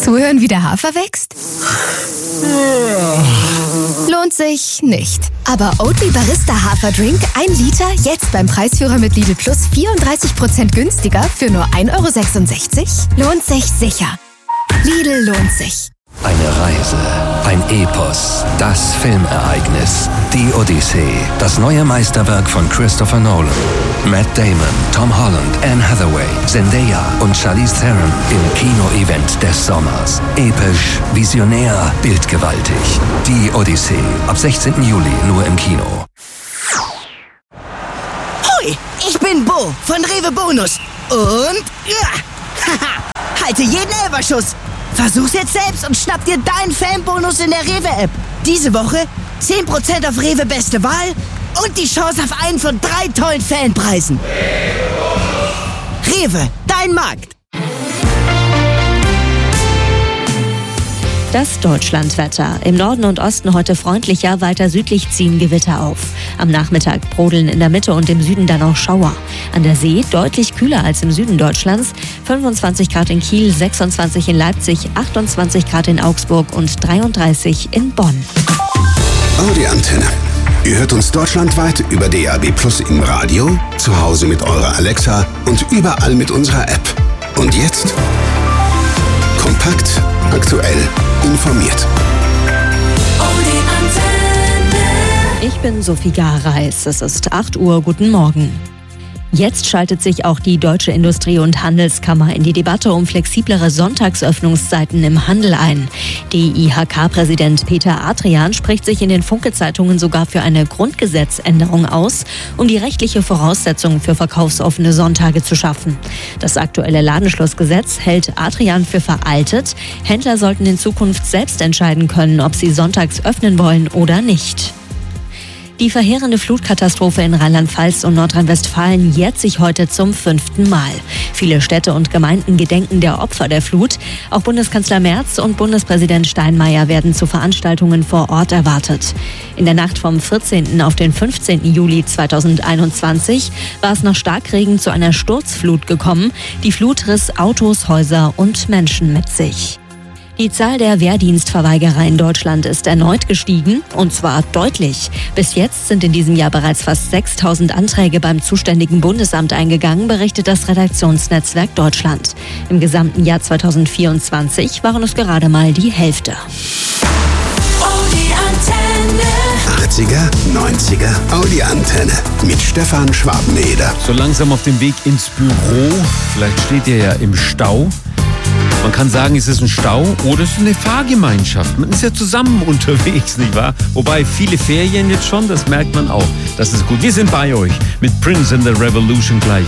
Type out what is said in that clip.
Zuhören, wie der Hafer wächst? Lohnt sich nicht. Aber Oatly Barista Haferdrink 1 Liter jetzt beim Preisführer mit Lidl Plus 34% günstiger für nur 1,66 €? Lohnt sich sicher. Lidl lohnt sich. Eine Reise, ein Epos, das Filmereignis, die Odyssee, das neue Meisterwerk von Christopher Nolan. Matt Damon, Tom Holland, Anne Hathaway, Zendaya und Charlize Theron im Kino-Event des Sommers. Episch, visionär, bildgewaltig. Die Odyssee, ab 16. Juli nur im Kino. Hoi, ich bin Bo von Rewe Bonus und halte jeden Elferschuss. Versuch's jetzt selbst und schnapp dir deinen Fanbonus in der Rewe-App. Diese Woche 10% auf Rewe Beste Wahl und die Chance auf einen von 3 tollen Fanpreisen. Rewe, dein Markt. Das Deutschlandwetter. Im Norden und Osten heute freundlicher, weiter südlich ziehen Gewitter auf. Am Nachmittag brodeln in der Mitte und im Süden dann auch Schauer. An der See deutlich kühler als im Süden Deutschlands. 25 Grad in Kiel, 26 in Leipzig, 28 Grad in Augsburg und 33 in Bonn. Audi Antenne. Ihr hört uns deutschlandweit über DAB+ im Radio, zu Hause mit eurer Alexa und überall mit unserer App. Und jetzt kompakt, aktuell, informiert. Ich bin Sophie Gareis. Es ist 8 Uhr. Guten Morgen. Jetzt schaltet sich auch die Deutsche Industrie- und Handelskammer in die Debatte um flexiblere Sonntagsöffnungszeiten im Handel ein. DIHK-Präsident Peter Adrian spricht sich in den Funke-Zeitungen sogar für eine Grundgesetzänderung aus, um die rechtliche Voraussetzung für verkaufsoffene Sonntage zu schaffen. Das aktuelle Ladenschlussgesetz hält Adrian für veraltet. Händler sollten in Zukunft selbst entscheiden können, ob sie sonntags öffnen wollen oder nicht. Die verheerende Flutkatastrophe in Rheinland-Pfalz und Nordrhein-Westfalen jährt sich heute zum 5. Mal. Viele Städte und Gemeinden gedenken der Opfer der Flut. Auch Bundeskanzler Merz und Bundespräsident Steinmeier werden zu Veranstaltungen vor Ort erwartet. In der Nacht vom 14. auf den 15. Juli 2021 war es nach Starkregen zu einer Sturzflut gekommen. Die Flut riss Autos, Häuser und Menschen mit sich. Die Zahl der Wehrdienstverweigerer in Deutschland ist erneut gestiegen, und zwar deutlich. Bis jetzt sind in diesem Jahr bereits fast 6.000 Anträge beim zuständigen Bundesamt eingegangen, berichtet das Redaktionsnetzwerk Deutschland. Im gesamten Jahr 2024 waren es gerade mal die Hälfte. Audi Antenne. 80er, 90er, Audi Antenne mit Stefan Schwabeneder. So langsam auf dem Weg ins Büro. Vielleicht steht ihr ja im Stau. Man kann sagen, es ist ein Stau oder es ist eine Fahrgemeinschaft. Man ist ja zusammen unterwegs, nicht wahr? Wobei viele Ferien jetzt schon, das merkt man auch. Das ist gut. Wir sind bei euch mit Prince and the Revolution gleich.